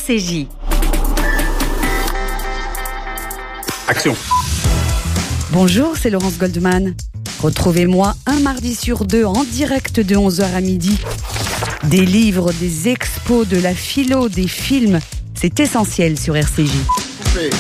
RCJ. Action. Bonjour, c'est Laurence Goldman. Retrouvez-moi un mardi sur deux en direct de 11h à midi. Des livres, des expos, de la philo, des films, c'est essentiel sur RCJ.